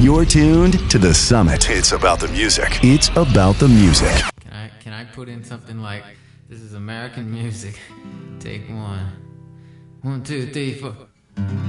You're tuned to The Summit. It's about the music. It's about the music. Can I put in something like, this is American music, take one. 1, 2, 3, 4.